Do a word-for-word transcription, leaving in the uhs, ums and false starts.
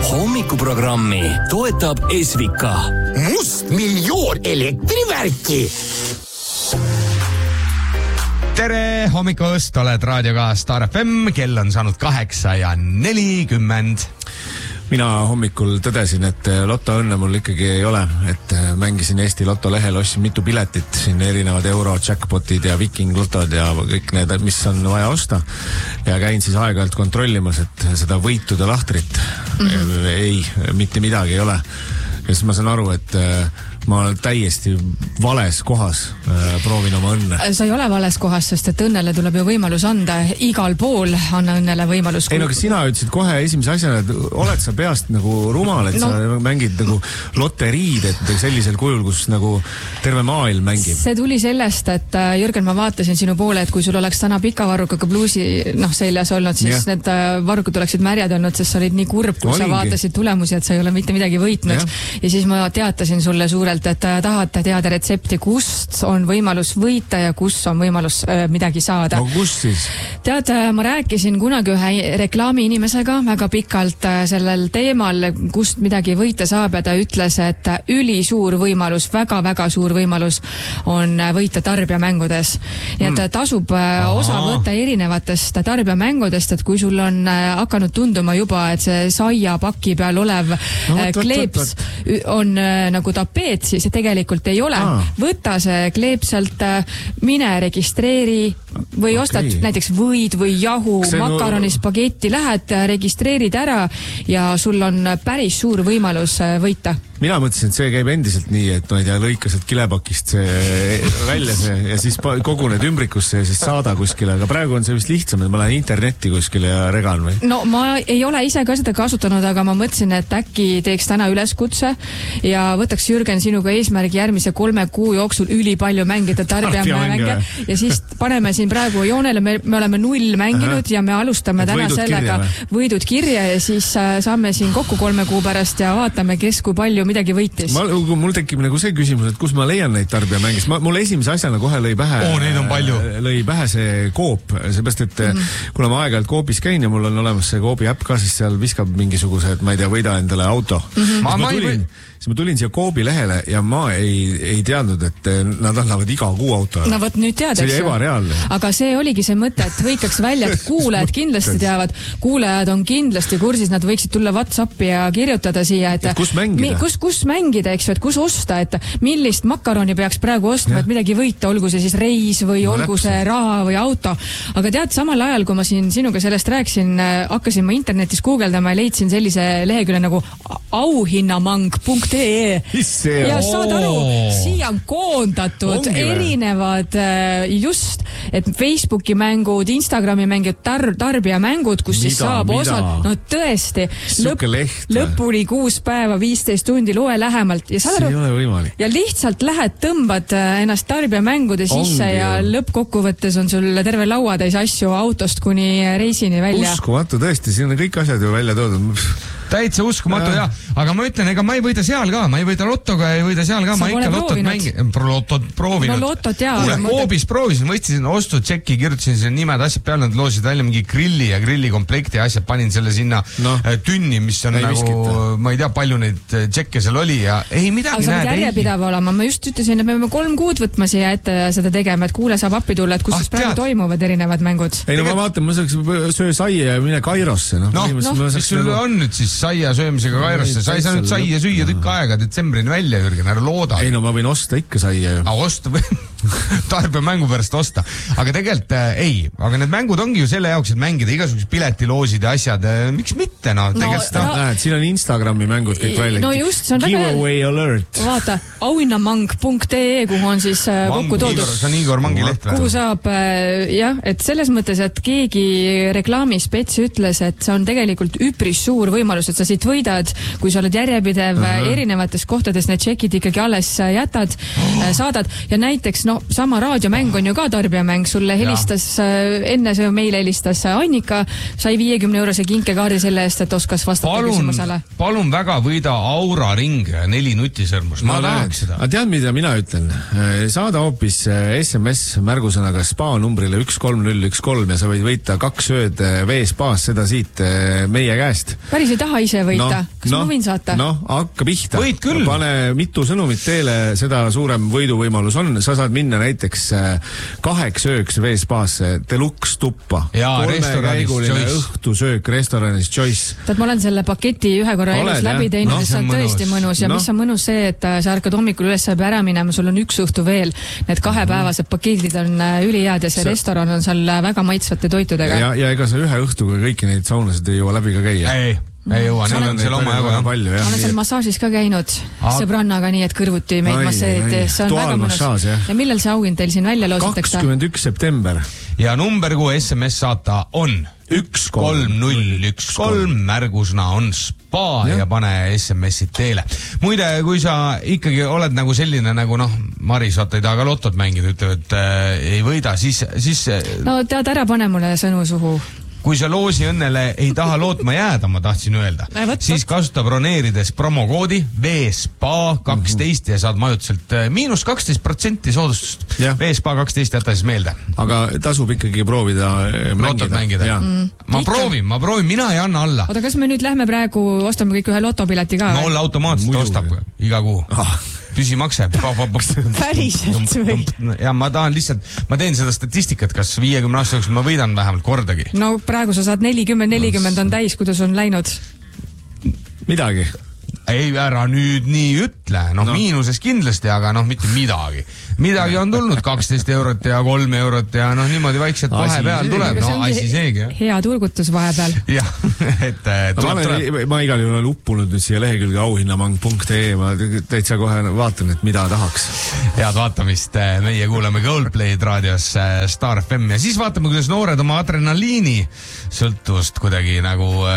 Hommikuprogrammi toetab Esvika. Must miljoon elektrivärki. Tere hommikust, oled raadioga Star F M, kell on saanud kaheksa ja nelikümmend. Mina hommikul tõdesin, et loto õnne mul ikkagi ei ole, et mängisin Eesti Loto lehel, ostsin mitu piletit, siin erinevad euro jackpotid ja viking lotod ja kõik need, mis on vaja osta. Ja käin siis aeg-ajalt kontrollimas, et seda võitude lahtrit mm-hmm. ei, mitte midagi ei ole. Ja siis ma saan aru, et ma olen täiesti vales kohas, proovin oma õnne. Sa ei ole vales kohas, sest et õnnele tuleb ju võimalus anda. Igal pool anna õnnele võimalus. Ei, no kas sina ütlesid kohe esimese asjana, et oled sa peast nagu rumal, et no, sa mängid nagu loteriid, et sellisel kujul, kus nagu terve maailm mängib? See tuli sellest, et Jürgen, ma vaatasin sinu poole, et kui sul oleks täna pika varrukaga bluusi noh, seljas olnud, siis ja. Need varrukud oleksid märjad olnud, sest sa olid nii kurb, kui Olingi. Sa vaatasid tulemusi, et sa ei ole mitte midagi võitnud. Ja, ja siis ma teatasin sulle suurelt, et tahate teada retsepti, kust on võimalus võita ja kus on võimalus äh, midagi saada. No kus siis? Tead, ma rääkisin kunagi ühe reklaami inimesega väga pikalt äh, sellel teemal, kust midagi võita saab ja ta ütles, et ülisuur võimalus, väga-väga suur võimalus on võita tarbijamängudes. Nii et tasub äh, osa võtta erinevatest tarbijamängudest, et kui sul on äh, hakanud tunduma juba, et see saia paki peal olev no, äh, kleeps on äh, nagu tapeet, siis see tegelikult ei ole. Ah. Võta see kleepselt, mine registreeri või okay. Ostad näiteks võid või jahu, makaroni, spagetti, lähed, registreerid ära ja sul on päris suur võimalus võita. Mina mõtlesin, et see käib endiselt nii, et ma ei tea, lõika sealt kilepakist see välja see ja siis koguned ümbrikusse ja siis saada kuskile, aga praegu on see vist lihtsam, et ma lähen internetti kuskile ja regan või? No ma ei ole ise ka seda kasutanud, aga ma mõtlesin, et äkki teeks täna üleskutse ja võtaks Jürgen sinuga eesmärgi järgmise kolme kuu jooksul üli palju mängida tarbijamänge ja siis paneme siin praegu joonele, me, me oleme null mänginud Aha. Ja me alustame et täna sellega kirja, võidud kirja ja siis saame siin kokku kolme kuu pärast ja vaatame, kes kui palju midagi võitis. Ma, mul tekib nagu see küsimus, et kus ma leian neid tarbijamängis. Ma, mul esimese asjana kohe lõi pähe, oh, neid on palju. lõi pähe see Coop, seepärast, et mm-hmm. kuna ma aeg-ajalt Coopis käin ja mul on olemas see Coopi äpp ka, siis seal viskab mingisugused, ma ei tea, võida endale auto. Mm-hmm. Ma, ma, tulin, siis ma tulin siia Coopi lehele ja ma ei, ei teadnud, et nad annavad iga kuu auto. No võt nüüd tead, see oli ebareaalne. Aga see oligi see mõte, et võikaks välja, et kuulajad kindlasti teavad, kuulajad on kindlasti kursis, nad võiksid tulla WhatsAppi ja kirjutada siia, et, et kus mängida? Kus, kus mängida, eks ju, et kus osta, et millist makaroni peaks praegu ostma, et midagi võita, olgu see siis reis või no, olgu see raha või auto. Aga tead, samal ajal, kui ma siin sinuga sellest rääkisin, hakkasin ma internetis guugeldama ja leidsin sellise lehekülje nagu auhinnamang punkt ee ja saad aru, siia on koondatud Ongi erinevad just, et Facebooki mängud, Instagrami mängud, tar- tarbijamängud, kus mida, siis saab mida? Osad, no tõesti, lõp, lõpuni kuus päeva, viisteist tundi, loe lähemalt ja saad aru, ja lihtsalt lähed, tõmbad ennast tarbijamängude sisse Ongi, ja lõppkokkuvõttes on sul terve lauatäis asju autost kuni reisini välja. Uskumatu, tõesti, siin on kõik asjad ju välja toodud. Täitsa uskumatu, jah. Aga ma ütlen, ega ma ei võida seal ka, ma ei võida lottoga, ei võida seal ka, sa ma ikka lotot mängin, lotot proovinud. No lotot, jaa. Kuule, Coopis proovisin, võtsin ostu tšeki, kirjutasin selle nimed asjad peale, nad loosid välja mingi grilli ja grillikomplekti asjad, panin selle sinna no. tünni, mis on ei nagu, viskita. Ma ei tea, palju neid tšekke seal oli ja ei midagi näed. Aga sa järjepidav olema, ma just ütlesin, et me peame kolm kuud võtma siia ette seda tegema, et kuule saab appi tulla, et kus ah, siis praegu tead. Toimuvad erinevad mängud. Ei no ma vaatan, ma saaks söö saia ja mine Kairosse. No, no, no mis sul on nüüd siis saia söömisega Kairosse, sa ei saa nüüd saia süüa tükk aega detsembrini välja, Jürgen, ära looda. Ei no ma võin osta ikka saia ju. Aga osta või? Tarbija mängu pärast osta. Aga tegelikult äh, ei, aga need mängud ongi ju selle jaoks, et mängida igasugused piletiloosid ja asjad. Miks mitte, no? no, no näed, siin on Instagrami mängud kõik välja. No just, see on Giveaway väga... alert. Vaata, auhinnamang punkt ee, kuhu on siis äh, kokku toodud. See on Igor Mangi leht. Kuhu saab, äh, jah, et selles mõttes, et keegi reklaamispets ütles, et see on tegelikult üpris suur võimalus, et sa siit võidad, kui sa oled järjepidev uh-huh. erinevates kohtades, need tšekid ikkagi alles jätad, oh. saadad ja näiteks no sama raadiomäng on ju ka tarbijamäng, sulle helistas, enne see meile helistas Annika, sai viiekümne eurose kinkekaardi selle eest, et oskas vastata palun, küsimusele. Palun väga võida Aura ring neli nutisõrmust, ma, ma tahaks seda. Aga tead, mida mina ütlen? Saada hoopis S M S märgusõnaga spa numbrile üks kolm null üks kolm ja sa võid võita kaks ööd V-spaas, seda siit meie käest. Päris ei taha ise võita. No, kas no, ma võin saata? No, hakka pihta. Võid küll. Pane mitu sõnumit teele, seda suurem võiduvõimalus on. Sa saad minna näiteks kaheks ööks V-spaasse, deluxe tuppa. Ja restoranis Choice. Õhtusöök restoranis Choice. Tead, ma olen selle paketi ühe korra elus läbi teinud no, ja see on tõesti mõnus. Ja no. Mis on mõnus see, et sa ärkad hommikul üles saab ära minema, sul on üks õhtu veel. Need kahepäevased paketid on ülihead ja see, see restoran on seal väga maitsvate toitudega. Ja, ja ega sa ühe õhtuga kõiki neid saunasid ei jõua läbi ka käia. Ei, ei jõua, neil on seal oma jagu. Ma olen seal massaažis ka käinud sõbrannaga nii, et kõrvuti meid masseeriti. See on väga mõnus. Ja millal see auhind teil siin välja loositakse? kakskümmend üks september. Ja number, kuhu S M S saata on üks kolm null üks kolm, märgusna on spa ja, ja pane S M S-id teele. Muide, kui sa ikkagi oled nagu selline nagu noh, Maris, vaata ei taha ka lotot mängida, ütleb, et äh, ei võida, siis, siis... No tead, ära pane mulle sõnu suhu. Kui sa loosi õnnele ei taha lootma jääda, ma tahtsin öelda, äh, võt, siis kasuta broneerides promokoodi V S P A kaksteist mm -hmm. ja saad majutuselt miinus kaksteist protsenti soodustust. V S P A kaksteist jäta siis meelde. Aga tasub ikkagi proovida lotot mängida. Mm. Ma Ikka. proovin, ma proovin, mina ei anna alla. Oota, kas me nüüd lähme praegu, ostame kõik ühe lotopileti ka? No olla automaatselt ostab iga kuu. Ah. Püsimakse. Päriselt või? Ja ma tahan lihtsalt, ma teen seda statistikat, kas viiekümne aastaseks ma võidan vähemalt kordagi. No praegu sa saad nelikümmend nelikümmend on täis, kuidas on läinud? Midagi. Ei, ära nüüd nii ütle, noh no. Miinuses kindlasti, aga noh, mitte midagi. Midagi on tulnud kaksteist eurot ja kolm eurot ja noh, niimoodi vaikselt vahepeal tuleb, no asi seegi. Hea turgutus vahepeal. Jah, et tuleb, ma, olen, ma igal juhul olen uppunud nüüd siia lehekülge auhinnamang punkt ee, ma täitsa kohe vaatan, et mida tahaks. Head vaatamist, meie kuuleme Goldplay'd raadios Star F M ja siis vaatame, kuidas noored oma adrenaliini sõltuvust kuidagi nagu